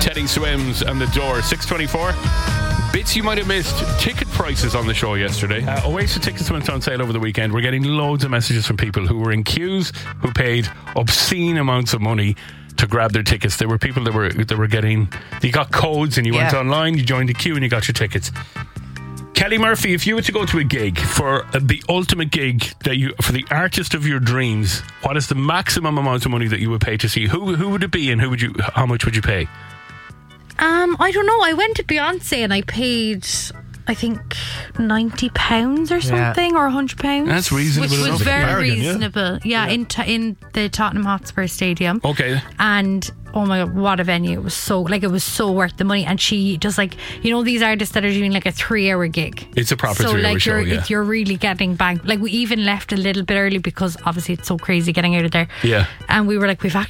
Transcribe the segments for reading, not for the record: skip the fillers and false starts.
Teddy Swims and The Door. 6:24. Bits you might have missed. Ticket prices on the show yesterday. Oasis tickets went on sale over the weekend. We're getting loads of messages from people who were in queues, who paid obscene amounts of money to grab their tickets. There were people that were getting... You got codes and you went online, you joined the queue and you got your tickets. Kelly Murphy, if you were to go to a gig for the ultimate gig for the artist of your dreams, what is the maximum amount of money that you would pay to see? Who would it be and how much would you pay? I don't know. I went to Beyonce and I paid, I think, £90 or something, or £100. That's reasonable which enough. was very bargain, reasonable. Yeah, in the Tottenham Hotspur Stadium. Okay. And oh my God, what a venue. It was so worth the money. And she does these artists that are doing like a 3-hour gig. It's a proper 3-hour show, yeah. You're really getting bang. Like, we even left a little bit early because obviously it's so crazy getting out of there. Yeah. And we were like, we're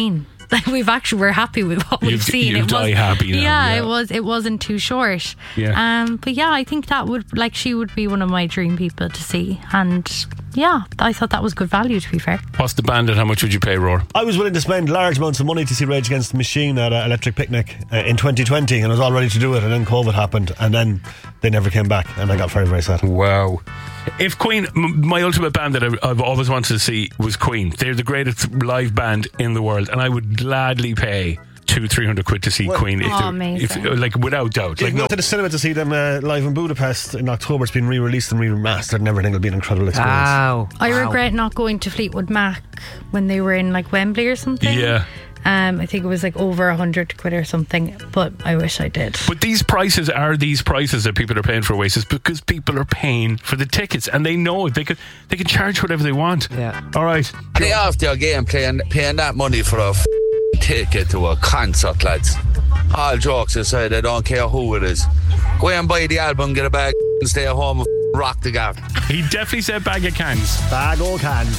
happy with what we've seen. You die happy now. Yeah, it wasn't too short. Yeah. But yeah, I think that she would be one of my dream people to see. And yeah, I thought that was good value, to be fair. What's the Bandit? How much would you pay, Roar? I was willing to spend large amounts of money to see Rage Against the Machine at Electric Picnic in 2020, and I was all ready to do it, and then COVID happened, and then they never came back, and I got very, very sad. Wow. If Queen, my ultimate band that I've always wanted to see was Queen. They're the greatest live band in the world, and I would gladly pay 200-300 quid to see Queen. Amazing. Without doubt. Like, go to the cinema to see them live in Budapest in October. It's been re-released and remastered, and everything will be an incredible experience. Wow. I regret not going to Fleetwood Mac when they were in like Wembley or something. Yeah. I think it was like over 100 quid or something, but I wish I did. But these prices that people are paying for Oasis because people are paying for the tickets, and they know they can charge whatever they want. Yeah. All right. They after a game paying that money for a ticket to a concert, lads. All jokes aside, I don't care who it is. Go and buy the album, get a bag, and stay at home and rock the gaff. He definitely said bag of cans. Bag of cans.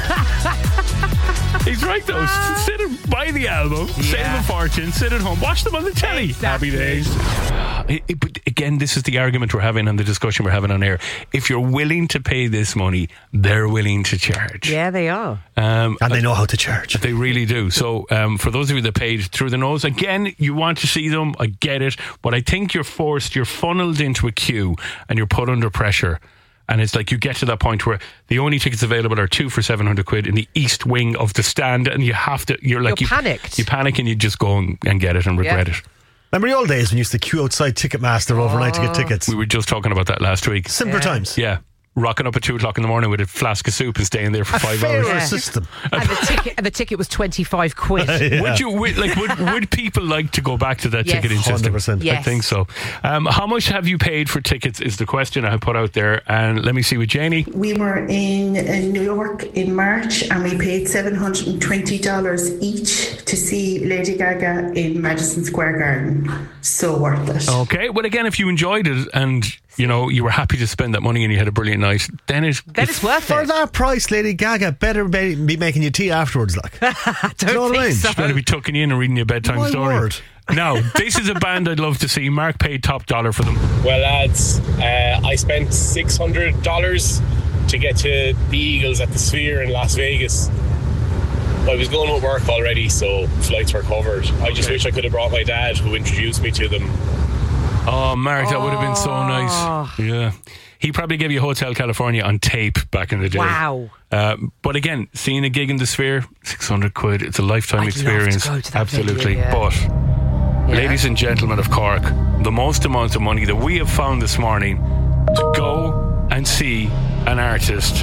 He's right though. Sit and buy the album, save a fortune, sit at home, watch them on the telly. Exactly. Happy days. But again, this is the argument we're having and the discussion we're having on air. If you're willing to pay this money, they're willing to charge. Yeah, they are. And they know how to charge. They really do. So for those of you that paid through the nose, again, you want to see them, I get it, but I think you're funneled into a queue and you're put under pressure. And it's like you get to that point where the only tickets available are 2 for 700 quid in the east wing of the stand, and you're panicked. You panic and you just go and get it and regret it. Remember the old days when you used to queue outside Ticketmaster overnight to get tickets? We were just talking about that last week. Simpler times. Yeah. Rocking up at 2 o'clock in the morning with a flask of soup and staying there for 5 hours. Fairer system. And the ticket was 25 quid. Yeah. Would people like to go back to that ticketing system? 100%. Yes. I think so. How much have you paid for tickets is the question I put out there. And let me see with Janie. We were in New York in March and we paid $720 each to see Lady Gaga in Madison Square Garden. So worth it. Okay. Well, again, if you enjoyed it and you were happy to spend that money and you had a brilliant night, then it's worth For it. that price, Lady Gaga better be making you tea afterwards, like. Don't know what I think mean? so. She's going to be tucking you in and reading you a bedtime My story. word. Now, this is a band I'd love to see. Mark paid top dollar for them. Well, lads, I spent $600 to get to the Eagles at the Sphere in Las Vegas. I was going with work already, so flights were covered. I just wish I could have brought my dad, who introduced me to them. Oh, Mark, that would have been so nice. Yeah. He probably gave you Hotel California on tape back in the day. Wow. But again, seeing a gig in the Sphere, 600 quid, it's a lifetime I'd experience. love to go to that Absolutely. venue, yeah. But, ladies and gentlemen of Cork, the most amount of money that we have found this morning to go and see an artist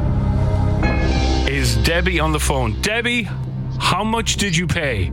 is Debbie on the phone. Debbie, how much did you pay?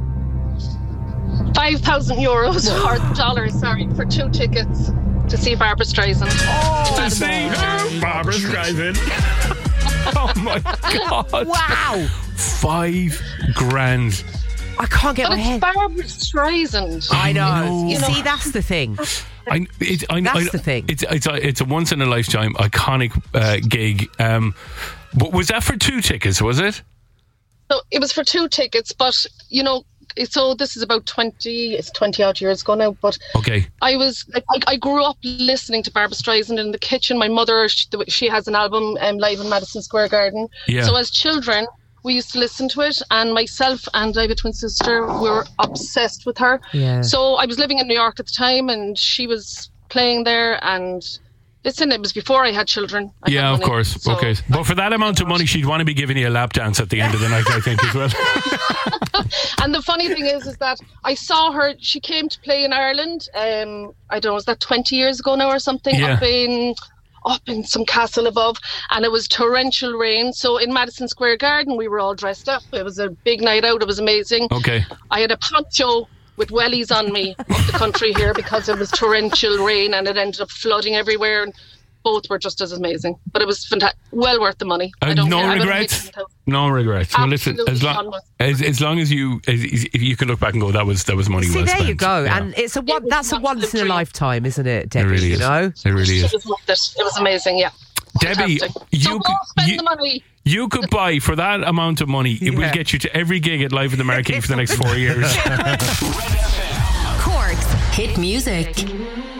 €5,000 or dollars, for 2 tickets to see Barbara Streisand. To see her, Barbara Streisand. Oh my God. Wow. $5,000. I can't get But my it's head. Barbara Streisand. I know. know. You see, that's the thing. That's the thing. It's a once in a lifetime iconic gig. But was that for 2 tickets? Was it? So it was for 2 tickets, but so this is about 20 odd years ago now. But Okay. I grew up listening to Barbara Streisand in the kitchen. My mother, she has an album live in Madison Square Garden. Yeah. So as children, we used to listen to it, and myself and I have a twin sister, we were obsessed with her. Yeah. So I was living in New York at the time, and she was playing there, and listen, it was before I had children. I had Of money, course. so Okay. But for that amount of money, she'd want to be giving you a lap dance at the end of the night, I think, as well. And the funny thing is that I saw her, she came to play in Ireland, I don't know, was that 20 years ago now or something, Yeah. up in some castle above, and it was torrential rain. So in Madison Square Garden, we were all dressed up. It was a big night out. It was amazing. Okay. I had a poncho with wellies on me up the country here because it was torrential rain, and it ended up flooding everywhere. And both were just as amazing. But it was fantastic. Well worth the money. I don't No care. I would've regrets? paid 10,000. No regrets. Well, listen, Absolutely as none. long as you, if you can look back and go, that was money See, well there spent. you go. Yeah. And it's was that's a an once in a absolute dream. lifetime, isn't it, Debbie? It really is. You know? It really is. It was worth it. It was amazing, yeah. Debbie, Fantastic. you So go spend the money. You could buy, for that amount of money, it will Yeah. get you to every gig at Live in the Marquee for the next 4 years. Cork's hit music.